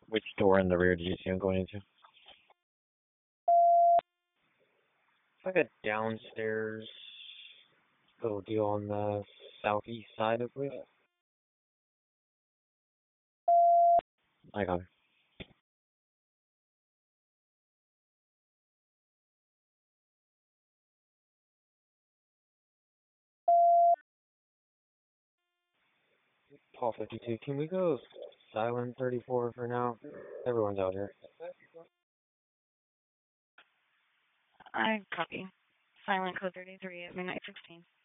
Which door in the rear did you see him going into? It's like a downstairs little deal on the southeast side of it. I got it. Paul 52, can we go silent 34 for now? Everyone's out here. I copy. Silent code 33 at midnight 16.